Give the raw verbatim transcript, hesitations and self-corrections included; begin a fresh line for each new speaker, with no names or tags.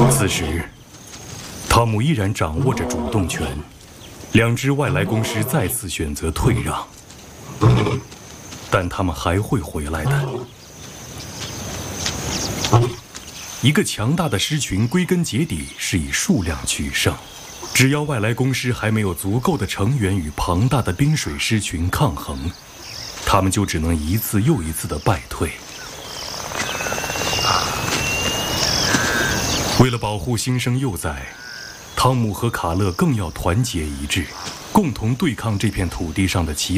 此时，汤姆依然掌握着主动权，两支外来公狮再次选择退让，但他们还会回来的。一个强大的狮群归根结底是以数量取胜，只要外来公狮还没有足够的成员与庞大的滨水狮群抗衡，他们就只能一次又一次的败退。为了保护新生幼崽，汤姆和卡勒更要团结一致，共同对抗这片土地上的其